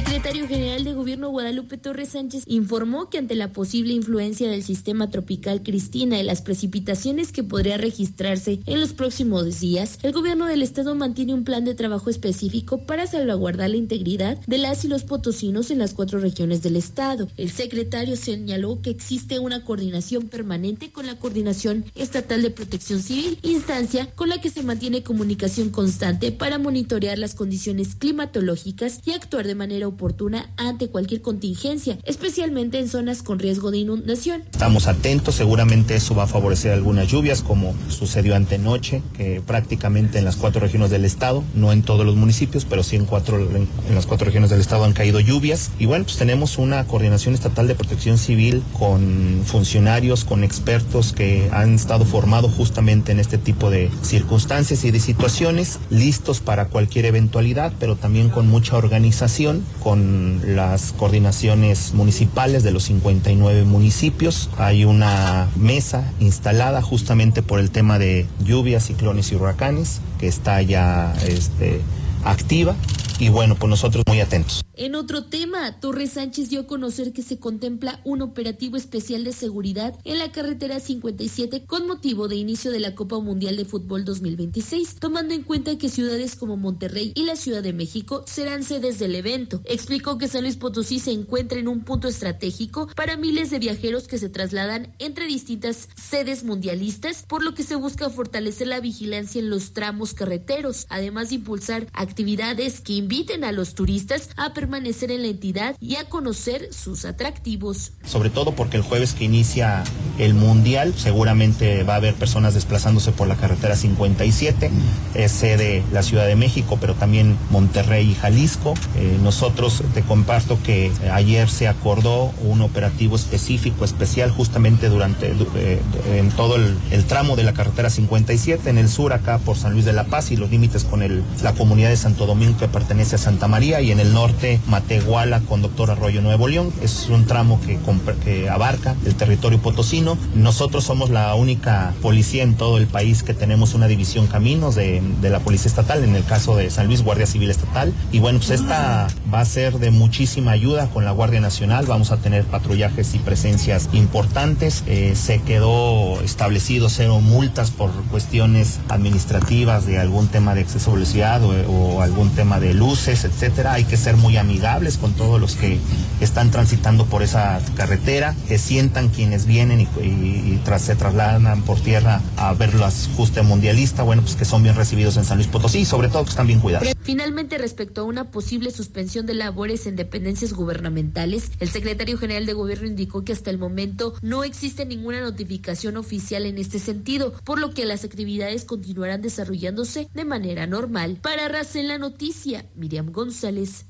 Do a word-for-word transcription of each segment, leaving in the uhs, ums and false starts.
secretario general de Gobierno Guadalupe Torres Sánchez informó que ante la posible influencia del sistema tropical Cristina y las precipitaciones que podría registrarse en los próximos días, el gobierno del estado mantiene un plan de trabajo específico para salvaguardar la integridad de las y los potosinos en las cuatro regiones del estado. El secretario señaló que existe una coordinación permanente con la Coordinación Estatal de Protección Civil, instancia con la que se mantiene comunicación constante para monitorear las condiciones climatológicas y actuar de manera oportuna ante cualquier contingencia, especialmente en zonas con riesgo de inundación. Estamos atentos, seguramente eso va a favorecer algunas lluvias, como sucedió antenoche, que prácticamente en las cuatro regiones del estado, no en todos los municipios, pero sí en cuatro en, en las cuatro regiones del estado han caído lluvias. Y bueno, pues tenemos una coordinación estatal de protección civil con funcionarios, con expertos que han estado formados justamente en este tipo de circunstancias y de situaciones, listos para cualquier eventualidad, pero también con mucha organización, con las coordinaciones municipales de los cincuenta y nueve municipios. Hay una mesa instalada justamente por el tema de lluvias, ciclones y huracanes, que está ya este, activa. Y bueno, pues nosotros muy atentos. En otro tema, Torres Sánchez dio a conocer que se contempla un operativo especial de seguridad en la carretera cincuenta y siete con motivo de inicio de la Copa Mundial de Fútbol dos mil veintiséis, tomando en cuenta que ciudades como Monterrey y la Ciudad de México serán sedes del evento. Explicó que San Luis Potosí se encuentra en un punto estratégico para miles de viajeros que se trasladan entre distintas sedes mundialistas, por lo que se busca fortalecer la vigilancia en los tramos carreteros, además de impulsar actividades que inviten a los turistas a permanecer en la entidad y a conocer sus atractivos. Sobre todo porque el jueves que inicia el Mundial, seguramente va a haber personas desplazándose por la carretera cincuenta y siete, es sede la Ciudad de México, pero también Monterrey y Jalisco. Eh, nosotros te comparto que ayer se acordó un operativo específico, especial, justamente durante eh, en todo el, el tramo de la carretera cincuenta y siete, en el sur acá por San Luis de la Paz y los límites con el, la comunidad de Santo Domingo que pertenece a Santa María, y en el norte Matehuala con Doctor Arroyo Nuevo León. Es un tramo que, que abarca el territorio potosino. Nosotros somos la única policía en todo el país que tenemos una división caminos de, de la Policía Estatal, en el caso de San Luis, Guardia Civil Estatal. Y bueno, pues esta va a ser de muchísima ayuda con la Guardia Nacional. Vamos a tener patrullajes y presencias importantes. Eh, se quedó establecido cero multas por cuestiones administrativas de algún tema de exceso de velocidad o, o algún tema de luces, etcétera. Hay que ser muy amigables con todos los que están transitando por esa carretera, que sientan quienes vienen y, y, y tras, se trasladan por tierra a ver la justa mundialista, bueno, pues que son bien recibidos en San Luis Potosí y sobre todo que están bien cuidados. Finalmente, respecto a una posible suspensión de labores en dependencias gubernamentales, el secretario general de Gobierno indicó que hasta el momento no existe ninguna notificación oficial en este sentido, por lo que las actividades continuarán desarrollándose de manera normal. Para Racen la Noticia, Miriam González.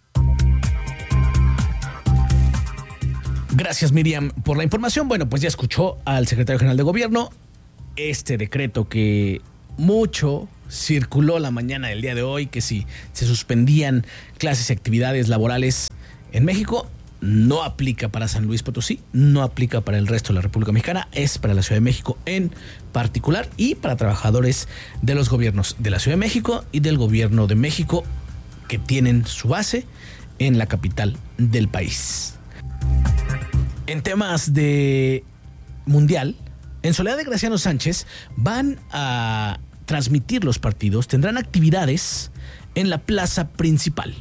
Gracias, Miriam, por la información. Bueno, pues ya escuchó al secretario general de Gobierno. Este decreto que mucho circuló la mañana del día de hoy, que si se suspendían clases y actividades laborales en México, no aplica para San Luis Potosí, no aplica para el resto de la República Mexicana, es para la Ciudad de México en particular y para trabajadores de los gobiernos de la Ciudad de México y del Gobierno de México que tienen su base en la capital del país. En temas de mundial, en Soledad de Graciano Sánchez van a transmitir los partidos, tendrán actividades en la plaza principal.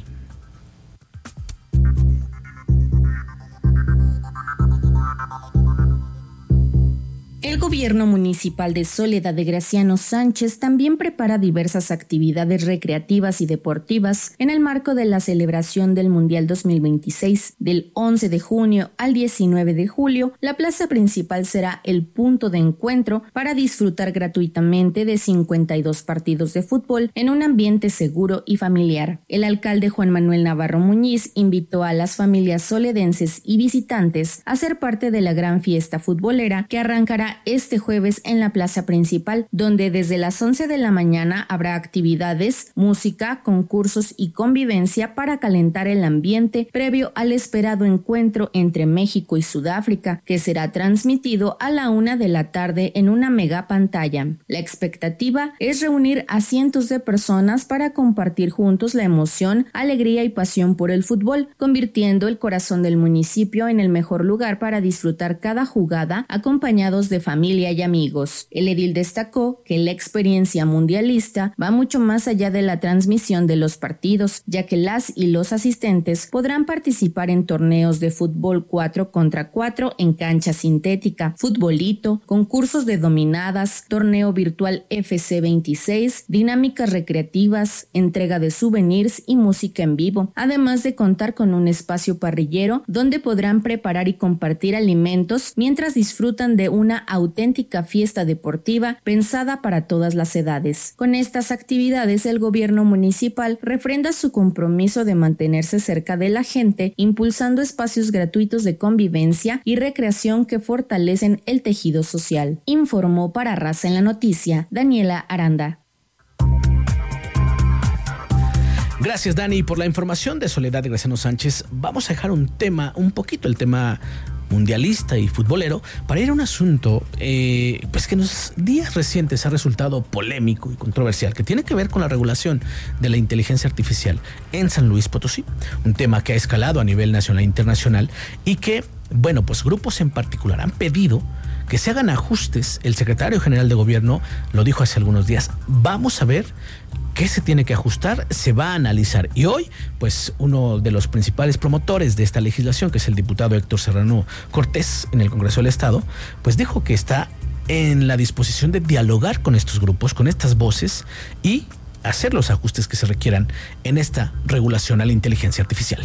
El gobierno municipal de Soledad de Graciano Sánchez también prepara diversas actividades recreativas y deportivas en el marco de la celebración del Mundial dos mil veintiséis. Del once de junio al diecinueve de julio, la plaza principal será el punto de encuentro para disfrutar gratuitamente de cincuenta y dos partidos de fútbol en un ambiente seguro y familiar. El alcalde Juan Manuel Navarro Muñiz invitó a las familias soledenses y visitantes a ser parte de la gran fiesta futbolera que arrancará será este jueves en la plaza principal, donde desde las once de la mañana habrá actividades, música, concursos y convivencia para calentar el ambiente previo al esperado encuentro entre México y Sudáfrica, que será transmitido a la una de la tarde en una mega pantalla. La expectativa es reunir a cientos de personas para compartir juntos la emoción, alegría y pasión por el fútbol, convirtiendo el corazón del municipio en el mejor lugar para disfrutar cada jugada acompañados de familia y amigos. El edil destacó que la experiencia mundialista va mucho más allá de la transmisión de los partidos, ya que las y los asistentes podrán participar en torneos de fútbol cuatro contra cuatro en cancha sintética, futbolito, concursos de dominadas, torneo virtual F C veintiséis, dinámicas recreativas, entrega de souvenirs y música en vivo, además de contar con un espacio parrillero donde podrán preparar y compartir alimentos mientras disfrutan de una auténtica fiesta deportiva pensada para todas las edades. Con estas actividades, el gobierno municipal refrenda su compromiso de mantenerse cerca de la gente, impulsando espacios gratuitos de convivencia y recreación que fortalecen el tejido social. Informó para Raza en la Noticia, Daniela Aranda. Gracias, Dani, por la información de Soledad de Graciano Sánchez. Vamos a dejar un tema, un poquito el tema mundialista y futbolero, para ir a un asunto eh, pues que en los días recientes ha resultado polémico y controversial, que tiene que ver con la regulación de la inteligencia artificial en San Luis Potosí, un tema que ha escalado a nivel nacional e internacional y que, bueno, pues grupos en particular han pedido que se hagan ajustes. El secretario general de gobierno lo dijo hace algunos días. Vamos a ver qué se tiene que ajustar, se va a analizar. Y hoy, pues uno de los principales promotores de esta legislación, que es el diputado Héctor Serrano Cortés en el Congreso del Estado, pues dijo que está en la disposición de dialogar con estos grupos, con estas voces y hacer los ajustes que se requieran en esta regulación a la inteligencia artificial.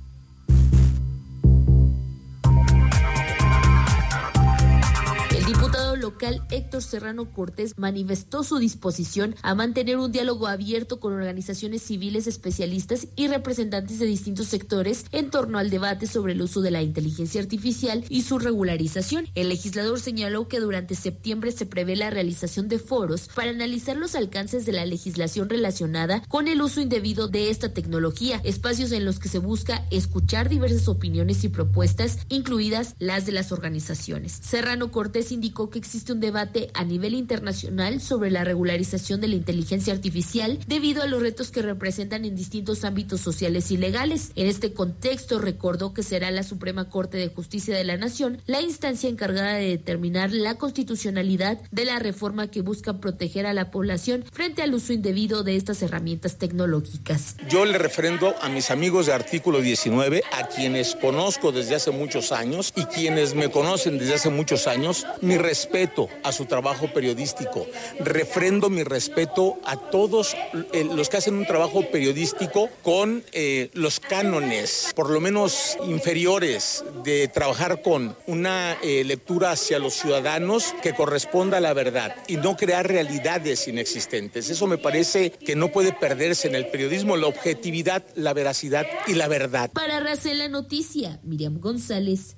Local Héctor Serrano Cortés manifestó su disposición a mantener un diálogo abierto con organizaciones civiles, especialistas y representantes de distintos sectores en torno al debate sobre el uso de la inteligencia artificial y su regularización. El legislador señaló que durante septiembre se prevé la realización de foros para analizar los alcances de la legislación relacionada con el uso indebido de esta tecnología, espacios en los que se busca escuchar diversas opiniones y propuestas, incluidas las de las organizaciones. Serrano Cortés indicó que existe un debate a nivel internacional sobre la regularización de la inteligencia artificial debido a los retos que representan en distintos ámbitos sociales y legales. En este contexto, recordó que será la Suprema Corte de Justicia de la Nación la instancia encargada de determinar la constitucionalidad de la reforma que busca proteger a la población frente al uso indebido de estas herramientas tecnológicas. Yo le refrendo a mis amigos de Artículo diecinueve, a quienes conozco desde hace muchos años y quienes me conocen desde hace muchos años, mi respeto a su trabajo periodístico. Refrendo mi respeto a todos eh, los que hacen un trabajo periodístico con eh, los cánones, por lo menos inferiores, de trabajar con una eh, lectura hacia los ciudadanos que corresponda a la verdad y no crear realidades inexistentes. Eso me parece que no puede perderse en el periodismo, la objetividad, la veracidad y la verdad. Para Raza en la Noticia, Miriam González.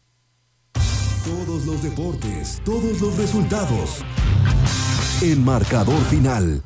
Todos los deportes, todos los resultados. En Marcador Final.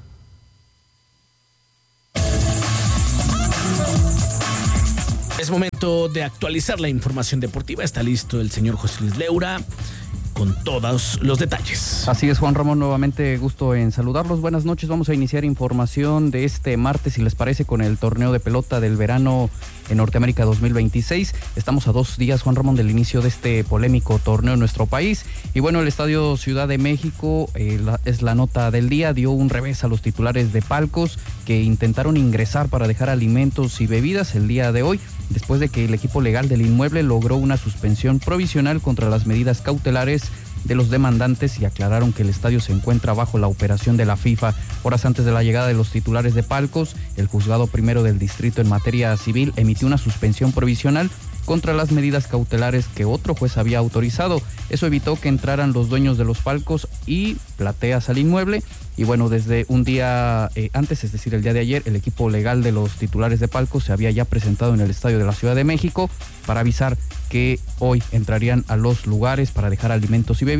Es momento de actualizar la información deportiva. Está listo el señor José Luis Leura con todos los detalles. Así es, Juan Ramón, nuevamente gusto en saludarlos. Buenas noches, vamos a iniciar información de este martes, si les parece, con el torneo de pelota del verano en Norteamérica dos mil veintiséis. Estamos a dos días, Juan Ramón, del inicio de este polémico torneo en nuestro país. Y bueno, el Estadio Ciudad de México, eh, la, es la nota del día, dio un revés a los titulares de palcos que intentaron ingresar para dejar alimentos y bebidas el día de hoy, después de que el equipo legal del inmueble logró una suspensión provisional contra las medidas cautelares de los demandantes y aclararon que el estadio se encuentra bajo la operación de la FIFA. Horas antes de la llegada de los titulares de palcos, el juzgado primero del distrito en materia civil emitió una suspensión provisional contra las medidas cautelares que otro juez había autorizado. Eso evitó que entraran los dueños de los palcos y plateas al inmueble. Y bueno, desde un día eh, antes, es decir, el día de ayer, el equipo legal de los titulares de palcos se había ya presentado en el Estadio de la Ciudad de México para avisar que hoy entrarían a los lugares para dejar alimentos y bebidas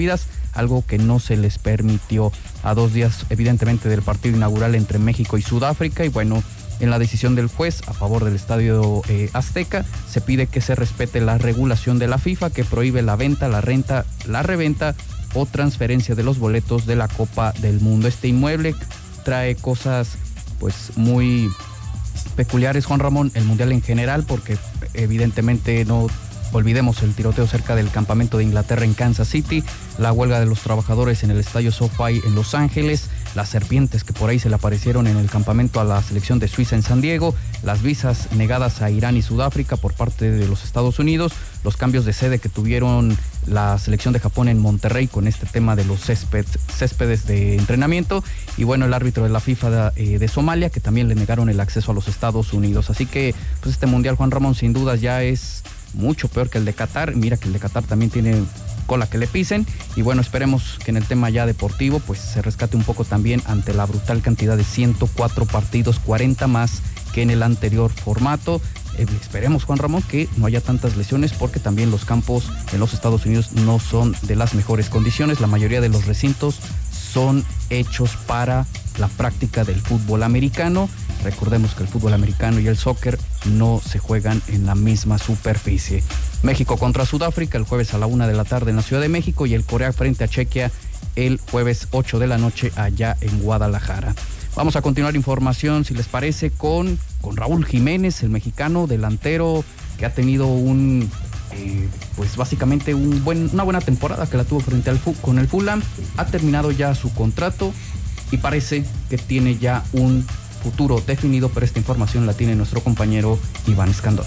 algo que no se les permitió a dos días evidentemente del partido inaugural entre México y Sudáfrica. Y bueno, en la decisión del juez a favor del Estadio eh, Azteca se pide que se respete la regulación de la FIFA que prohíbe la venta, la renta, la reventa o transferencia de los boletos de la Copa del Mundo. Este inmueble trae cosas pues muy peculiares, Juan Ramón, el Mundial en general, porque evidentemente no olvidemos el tiroteo cerca del campamento de Inglaterra en Kansas City, la huelga de los trabajadores en el estadio SoFi en Los Ángeles, las serpientes que por ahí se le aparecieron en el campamento a la selección de Suiza en San Diego, las visas negadas a Irán y Sudáfrica por parte de los Estados Unidos, los cambios de sede que tuvieron la selección de Japón en Monterrey con este tema de los césped, céspedes de entrenamiento, y bueno, el árbitro de la FIFA de, eh, de Somalia, que también le negaron el acceso a los Estados Unidos. Así que pues este Mundial, Juan Ramón, sin dudas ya es mucho peor que el de Qatar. Mira que el de Qatar también tiene cola que le pisen, y bueno, esperemos que en el tema ya deportivo pues se rescate un poco también ante la brutal cantidad de ciento cuatro partidos, cuarenta más que en el anterior formato. Eh, esperemos, Juan Ramón, que no haya tantas lesiones, porque también los campos en los Estados Unidos no son de las mejores condiciones. La mayoría de los recintos son hechos para la práctica del fútbol americano. Recordemos que el fútbol americano y el soccer no se juegan en la misma superficie. México contra Sudáfrica el jueves a la una de la tarde en la Ciudad de México, y el Corea frente a Chequia el jueves ocho de la noche allá en Guadalajara. Vamos a continuar información, si les parece, con, con Raúl Jiménez, el mexicano delantero que ha tenido un, eh, pues básicamente un buen, una buena temporada que la tuvo frente al con el Fulham. Ha terminado ya su contrato y parece que tiene ya un futuro definido, pero esta información la tiene nuestro compañero Iván Escandón.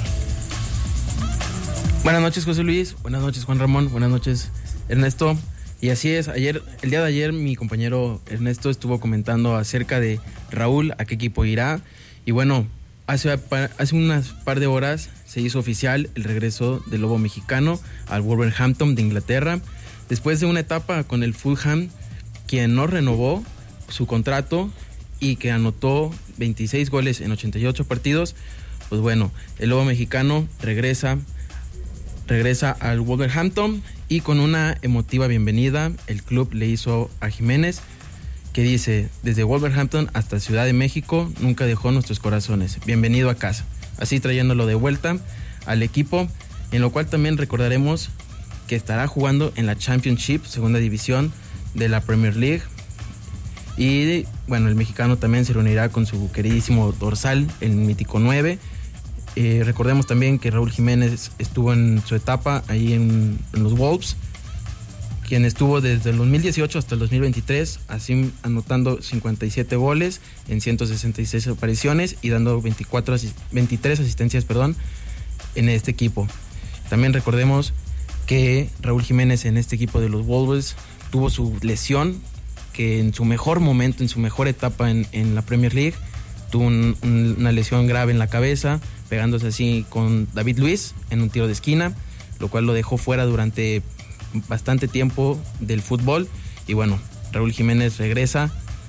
Buenas noches, José Luis. Buenas noches, Juan Ramón. Buenas noches, Ernesto. Y así es, ayer, el día de ayer mi compañero Ernesto estuvo comentando acerca de Raúl, a qué equipo irá. Y bueno, hace, hace unas par de horas se hizo oficial el regreso del Lobo mexicano al Wolverhampton de Inglaterra, después de una etapa con el Fulham, quien no renovó su contrato y que anotó veintiséis goles en ochenta y ocho partidos. Pues bueno, el Lobo mexicano regresa, regresa al Wolverhampton, y con una emotiva bienvenida el club le hizo a Jiménez, que dice: desde Wolverhampton hasta Ciudad de México nunca dejó nuestros corazones, bienvenido a casa, así trayéndolo de vuelta al equipo, en lo cual también recordaremos que estará jugando en la Championship, segunda división de la Premier League. Y bueno, el mexicano también se reunirá con su queridísimo dorsal, el mítico nueve. Eh, recordemos también que Raúl Jiménez estuvo en su etapa ahí en, en los Wolves, quien estuvo desde el dos mil dieciocho hasta el dos mil veintitrés, así anotando cincuenta y siete goles en ciento sesenta y seis apariciones y dando veinticuatro, veintitrés asistencias, perdón, en este equipo. También recordemos que Raúl Jiménez en este equipo de los Wolves tuvo su lesión, que en su mejor momento, en su mejor etapa en, en la Premier League, tuvo un, un, una lesión grave en la cabeza, pegándose así con David Luiz en un tiro de esquina, lo cual lo dejó fuera durante bastante tiempo del fútbol. Y bueno, Raúl Jiménez regresa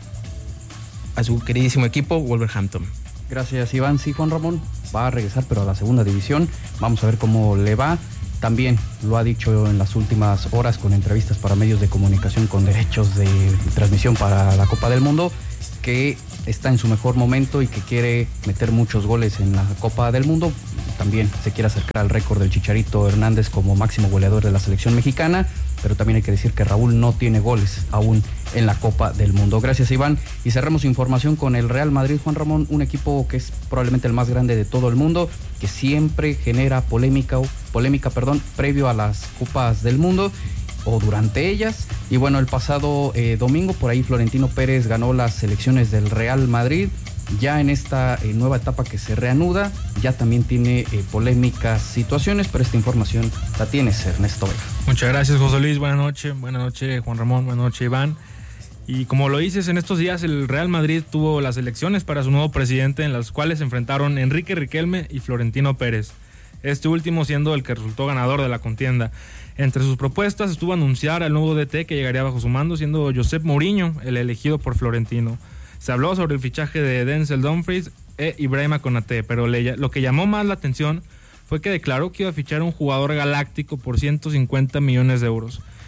a su queridísimo equipo Wolverhampton. Gracias, Iván. Sí, Juan Ramón va a regresar, pero a la segunda división. Vamos a ver cómo le va. También lo ha dicho en las últimas horas con entrevistas para medios de comunicación con derechos de transmisión para la Copa del Mundo, que está en su mejor momento y que quiere meter muchos goles en la Copa del Mundo. También se quiere acercar al récord del Chicharito Hernández como máximo goleador de la selección mexicana, pero también hay que decir que Raúl no tiene goles aún en la Copa del Mundo. Gracias, Iván. Y cerramos información con el Real Madrid, Juan Ramón, un equipo que es probablemente el más grande de todo el mundo, que siempre genera polémica, polémica, perdón, previo a las Copas del Mundo o durante ellas. Y bueno, el pasado eh, domingo por ahí Florentino Pérez ganó las elecciones del Real Madrid. Ya en esta eh, nueva etapa que se reanuda, ya también tiene eh, polémicas situaciones, pero esta información la tienes, Ernesto Vega. Muchas gracias, José Luis. Buenas noches. Buenas noches, Juan Ramón. Buenas noches, Iván. Y como lo dices, en estos días el Real Madrid tuvo las elecciones para su nuevo presidente, en las cuales se enfrentaron Enrique Riquelme y Florentino Pérez, este último siendo el que resultó ganador de la contienda. Entre sus propuestas estuvo anunciar al nuevo D T que llegaría bajo su mando, siendo Josep Mourinho el elegido por Florentino. Se habló sobre el fichaje de Denzel Dumfries e Ibrahima Konaté, pero le, lo que llamó más la atención fue que declaró que iba a fichar a un jugador galáctico por ciento cincuenta millones de euros.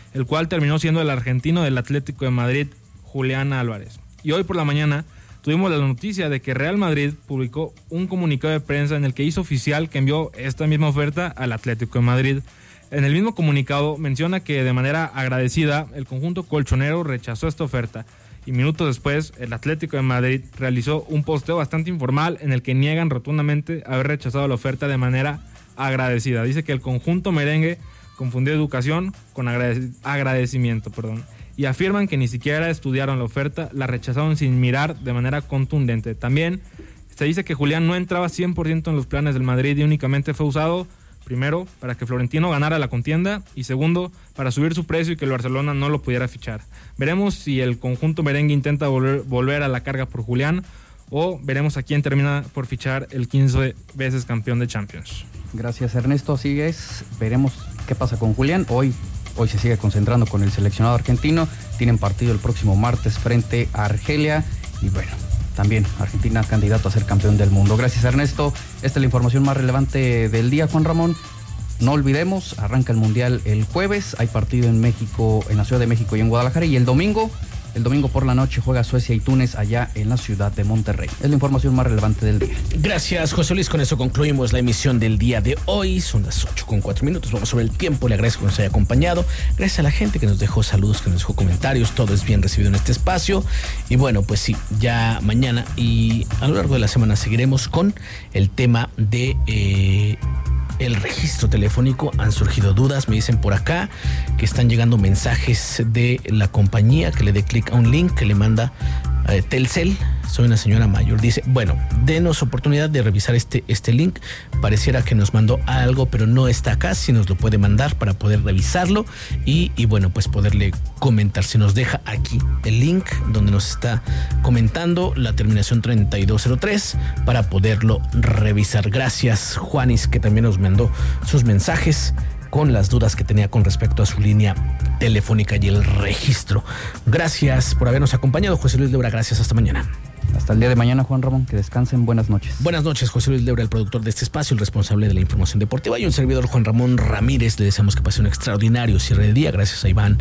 el cual terminó siendo el argentino del Atlético de Madrid, Julián Álvarez. Y hoy por la mañana tuvimos la noticia de que Real Madrid publicó un comunicado de prensa en el que hizo oficial que envió esta misma oferta al Atlético de Madrid. En el mismo comunicado menciona que de manera agradecida el conjunto colchonero rechazó esta oferta y minutos después el Atlético de Madrid realizó un posteo bastante informal en el que niegan rotundamente haber rechazado la oferta de manera agradecida. Dice que el conjunto merengue confundió educación con agradec- agradecimiento, perdón, y afirman que ni siquiera estudiaron la oferta, la rechazaron sin mirar de manera contundente. También se dice que Julián no entraba cien por ciento en los planes del Madrid y únicamente fue usado primero, para que Florentino ganara la contienda y segundo, para subir su precio y que el Barcelona no lo pudiera fichar. Veremos si el conjunto merengue intenta volver, volver a la carga por Julián o veremos a quién termina por fichar el quince veces campeón de Champions. Gracias, Ernesto. Así es, veremos qué pasa con Julián. Hoy, hoy se sigue concentrando con el seleccionado argentino. Tienen partido el próximo martes frente a Argelia y bueno, también Argentina candidato a ser campeón del mundo. Gracias, Ernesto. Esta es la información más relevante del día, Juan Ramón. No olvidemos, arranca el Mundial el jueves. Hay partido en México, en la Ciudad de México y en Guadalajara. Y el domingo, el domingo por la noche juega Suecia y Túnez allá en la ciudad de Monterrey. Es la información más relevante del día. Gracias, José Luis. Con eso concluimos la emisión del día de hoy. Son las ocho con cuatro minutos. Vamos sobre el tiempo. Le agradezco que nos haya acompañado. Gracias a la gente que nos dejó saludos, que nos dejó comentarios. Todo es bien recibido en este espacio. Y bueno, pues sí, ya mañana y a lo largo de la semana seguiremos con el tema de... Eh, el registro telefónico. Han surgido dudas, me dicen por acá que están llegando mensajes de la compañía que le dé clic a un link que le manda eh, Telcel. Soy una señora mayor. Dice, bueno, denos oportunidad de revisar este, este link. Pareciera que nos mandó algo, pero no está acá. Si nos lo puede mandar para poder revisarlo y, y bueno, pues poderle comentar. Si nos deja aquí el link donde nos está comentando la terminación treinta y dos cero tres para poderlo revisar. Gracias, Juanis, que también nos mandó sus mensajes con las dudas que tenía con respecto a su línea telefónica y el registro. Gracias por habernos acompañado, José Luis Lebra. Gracias, hasta mañana. Hasta el día de mañana, Juan Ramón, que descansen, buenas noches. Buenas noches, José Luis Lebra, el productor de este espacio, el responsable de la información deportiva, y un servidor, Juan Ramón Ramírez. Le deseamos que pase un extraordinario cierre de día. Gracias a Iván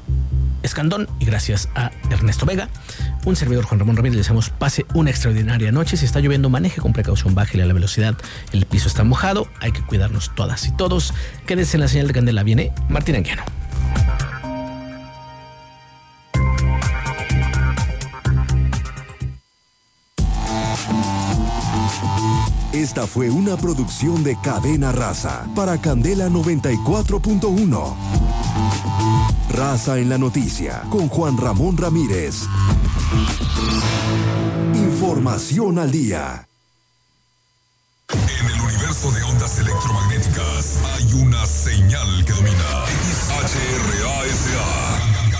Escandón y gracias a Ernesto Vega. Un servidor, Juan Ramón Ramírez, le deseamos pase una extraordinaria noche. Si está lloviendo, maneje con precaución, bájele a la velocidad. El piso está mojado, hay que cuidarnos todas y todos. Quédense en la señal de Candela. Viene Martín Anguiano. Esta fue una producción de Cadena Raza para Candela noventa y cuatro punto uno. Raza en la noticia con Juan Ramón Ramírez. Información al día. En el universo de ondas electromagnéticas hay una señal que domina. X H R A S A.